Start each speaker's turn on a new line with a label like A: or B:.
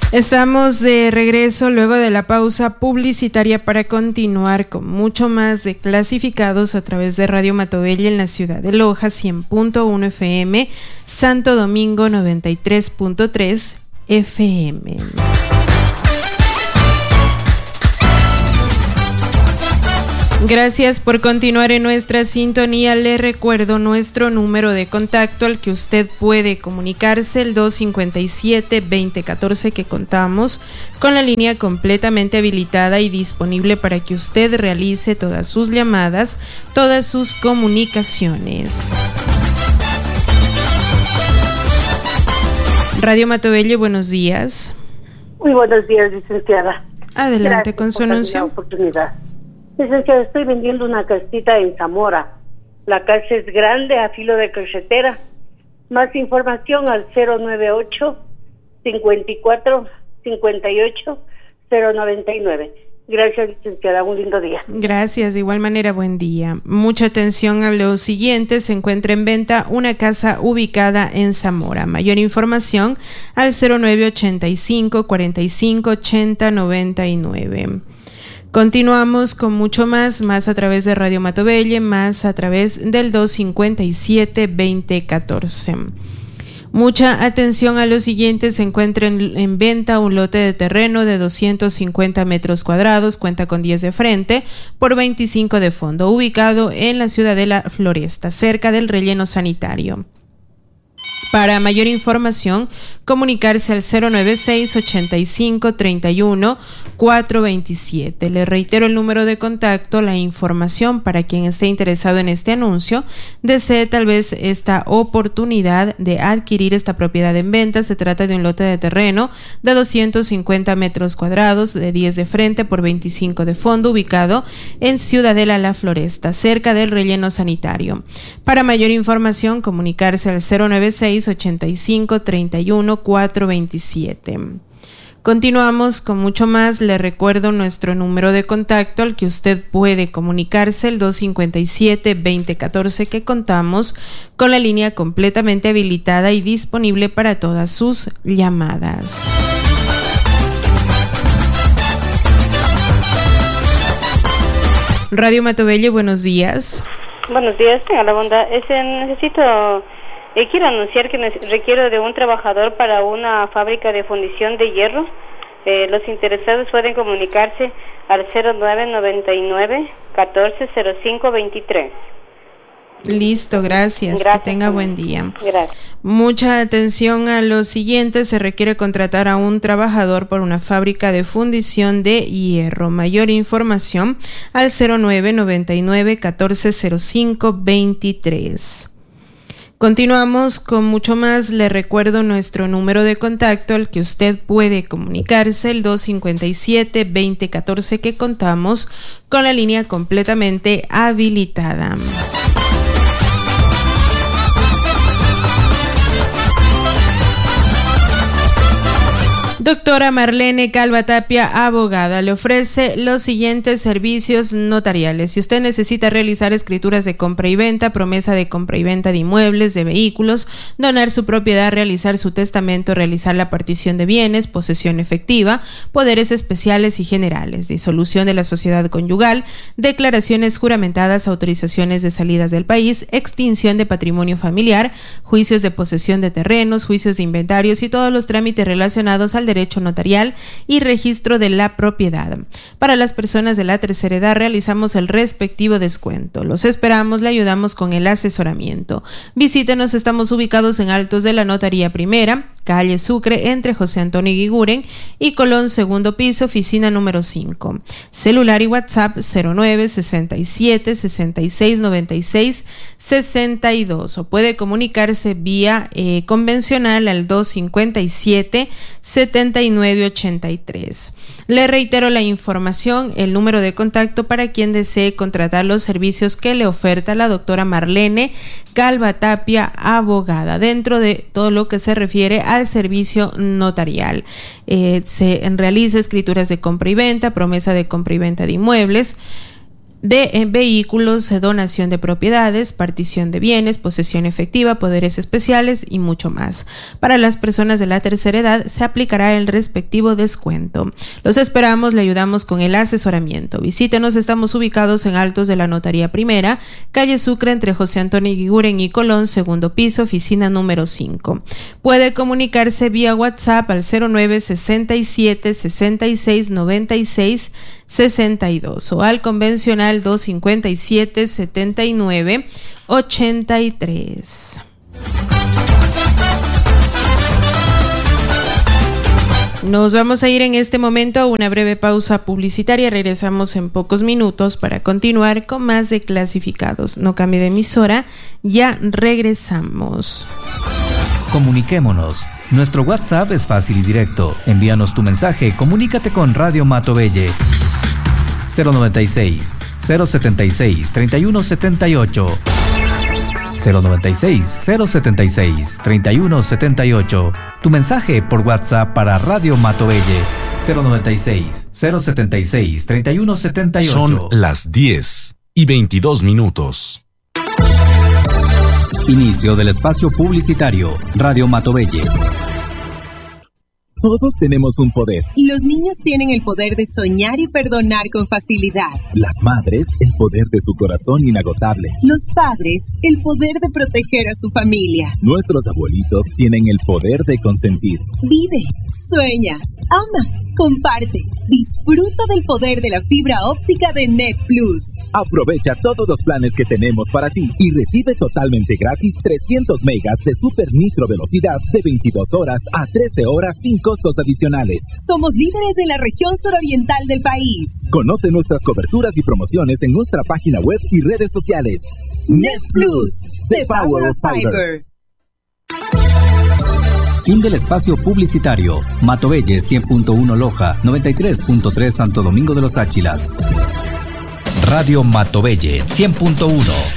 A: Estamos de regreso luego de la pausa publicitaria para continuar con mucho más de Clasificados a través de Radio Matobella en la ciudad de Loja, 100.1 FM, Santo Domingo 93.3 FM. Gracias por continuar en nuestra sintonía. Le recuerdo nuestro número de contacto al que usted puede comunicarse, el 257-2014, que contamos con la línea completamente habilitada y disponible para que usted realice todas sus llamadas, todas sus comunicaciones. Radio Matobella, buenos días.
B: Muy buenos días, licenciada.
A: Adelante. Gracias con su anuncio.
B: Licenciada, estoy vendiendo una casita en Zamora. La casa es grande, a filo de carretera. Más información al 098-54-58-099. Gracias, licenciada. Un lindo día.
A: Gracias. De igual manera, buen día. Mucha atención a lo siguiente. Se encuentra en venta una casa ubicada en Zamora. Mayor información al 0985-45-80-99. Continuamos con mucho más a través de Radio Matobella, más a través del 257-2014. Mucha atención a lo siguiente. Se encuentra en venta un lote de terreno de 250 metros cuadrados, cuenta con 10 de frente por 25 de fondo, ubicado en la ciudad de La Floresta, cerca del relleno sanitario. Para mayor información, comunicarse al 096-85-31-427. Le reitero el número de contacto, la información para quien esté interesado en este anuncio, desee tal vez esta oportunidad de adquirir esta propiedad en venta. Se trata de un lote de terreno de 250 metros cuadrados, de 10 de frente por 25 de fondo, ubicado en Ciudadela La Floresta, cerca del relleno sanitario. Para mayor información, comunicarse al 096-85-31-427. Continuamos con mucho más. Le recuerdo nuestro número de contacto al que usted puede comunicarse, el 257-2014, que contamos con la línea completamente habilitada y disponible para todas sus llamadas. Radio Matobella, buenos días.
C: Buenos días, tenga la bondad. Quiero anunciar que requiero de un trabajador para una fábrica de fundición de hierro. Los interesados pueden comunicarse al 0999-140523.
A: Listo, gracias. Que tenga buen día.
C: Gracias.
A: Mucha atención a lo siguiente. Se requiere contratar a un trabajador por una fábrica de fundición de hierro. Mayor información al 0999-140523. Continuamos con mucho más. Le recuerdo nuestro número de contacto al que usted puede comunicarse, el 257-2014, que contamos con la línea completamente habilitada. Doctora Marlene Calva Tapia, abogada, le ofrece los siguientes servicios notariales. Si usted necesita realizar escrituras de compra y venta, promesa de compra y venta de inmuebles, de vehículos, donar su propiedad, realizar su testamento, realizar la partición de bienes, posesión efectiva, poderes especiales y generales, disolución de la sociedad conyugal, declaraciones juramentadas, autorizaciones de salidas del país, extinción de patrimonio familiar, juicios de posesión de terrenos, juicios de inventarios y todos los trámites relacionados al derecho notarial y registro de la propiedad. Para las personas de la tercera edad realizamos el respectivo descuento. Los esperamos, le ayudamos con el asesoramiento. Visítenos, estamos ubicados en Altos de la Notaría Primera, calle Sucre, entre José Antonio Guiguren y Colón, segundo piso, oficina número 5. Celular y WhatsApp 0967 66 96 62, o puede comunicarse vía convencional al 257 7983. Le reitero la información, el número de contacto para quien desee contratar los servicios que le oferta la doctora Marlene Calva Tapia, abogada, dentro de todo lo que se refiere al servicio notarial. Se realiza escrituras de compra y venta, promesa de compra y venta de inmuebles, de vehículos, donación de propiedades, partición de bienes, posesión efectiva, poderes especiales y mucho más. Para las personas de la tercera edad se aplicará el respectivo descuento. Los esperamos, le ayudamos con el asesoramiento. Visítenos, estamos ubicados en Altos de la Notaría Primera, calle Sucre, entre José Antonio Guiguren y Colón, segundo piso, oficina número 5. Puede comunicarse vía WhatsApp al 0967 66 96 62 o al convencional 257 79 83. Nos vamos a ir en este momento a una breve pausa publicitaria. Regresamos en pocos minutos para continuar con más de Clasificados. No cambie de emisora, ya regresamos.
D: Comuniquémonos. Nuestro WhatsApp es fácil y directo. Envíanos tu mensaje, comunícate con Radio Matovelle. 096 076 3178 096 076 3178. Tu mensaje por WhatsApp para Radio Matovelle. 096 076 3178.
E: Son las 10:22.
D: Inicio del espacio publicitario. Radio Matovelle.
F: Todos tenemos un poder.
G: Los niños tienen el poder de soñar y perdonar con facilidad.
F: Las madres, el poder de su corazón inagotable.
G: Los padres, el poder de proteger a su familia.
F: Nuestros abuelitos tienen el poder de consentir.
G: Vive, sueña, ama, comparte. Disfruta del poder de la fibra óptica de Net Plus.
F: Aprovecha todos los planes que tenemos para ti y recibe totalmente gratis 300 megas de super nitro velocidad de 22 horas a 13 horas sin costos adicionales.
G: Somos líderes en la región suroriental del país.
F: Conoce nuestras coberturas y promociones en nuestra página web y redes sociales.
G: Net Plus, the power of fiber.
D: Fin del espacio publicitario. Matovelle 100.1 Loja, 93.3 Santo Domingo de los Áchilas. Radio Matovelle 100.1.